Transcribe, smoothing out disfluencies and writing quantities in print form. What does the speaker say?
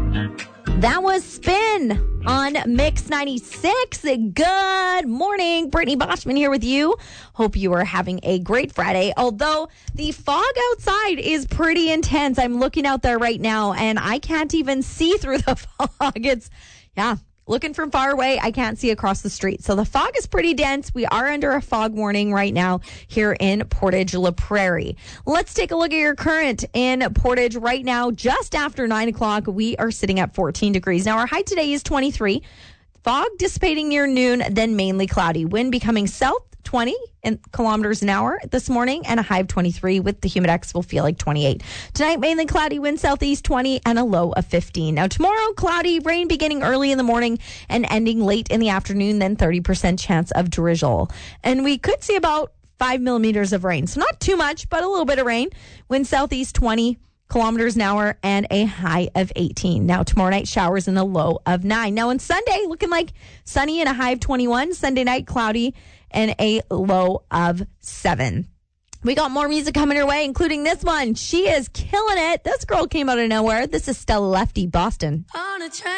That was Spin on Mix 96. Good morning. Brittany Boschman here with you. Hope you are having a great Friday. Although the fog outside is pretty intense. I'm looking out there right now and I can't even see through the fog. Looking from far away, I can't see across the street. So the fog is pretty dense. We are under a fog warning right now here in Portage La Prairie. Let's take a look at your current in Portage right now. Just after 9 o'clock, we are sitting at 14 degrees. Now, our high today is 23. Fog dissipating near noon, then mainly cloudy. Wind becoming south 20 kilometers an hour this morning and a high of 23 with the humidex will feel like 28. Tonight, mainly cloudy, wind southeast 20 and a low of 15. Now tomorrow, cloudy, rain beginning early in the morning and ending late in the afternoon, then 30% chance of drizzle. And we could see about 5 millimeters of rain. So not too much, but a little bit of rain. Wind southeast 20 kilometers an hour and a high of 18. Now tomorrow night, showers in a low of 9. Now on Sunday, looking like sunny and a high of 21. Sunday night, cloudy and a low of 7. We got more music coming your way, including this one. She is killing it. This girl came out of nowhere. This is Stella Lefty, Boston. On a train.